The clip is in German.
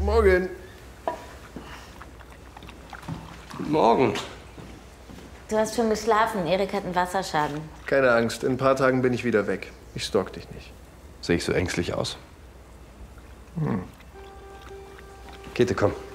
Morgen. Morgen. Du hast schon geschlafen. Erik hat einen Wasserschaden. Keine Angst, in ein paar Tagen bin ich wieder weg. Ich stalk dich nicht. Sehe ich so ängstlich aus? Käthe, komm.